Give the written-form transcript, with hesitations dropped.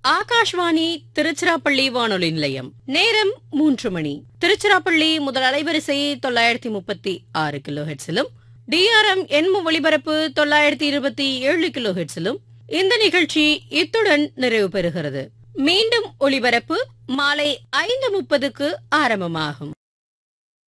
ஆகாஷ்வாணி திருச்சிராப்பள்ளி வானொலி நிலையம். நேரம் 3 மணி. திருச்சிராப்பள்ளி முதல் அலைவரிசை 936 கிலோஹெர்ட்ஸிலும், DRM எண்ம ஒளிபரப்பு 927 கிலோஹெர்ட்ஸிலும் இந்த நிகழ்ச்சி இத்துடன் நிறைவு பெறுகிறது. மீண்டும் ஒளிபரப்பு மாலை 5:30க்கு ஆரம்பமாகும்.